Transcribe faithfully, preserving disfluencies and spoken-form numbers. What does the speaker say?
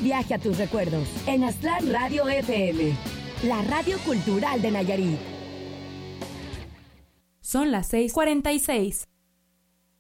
Viaje a tus recuerdos en Aztlán Radio F M, la radio cultural de Nayarit. Son las seis cuarenta y seis.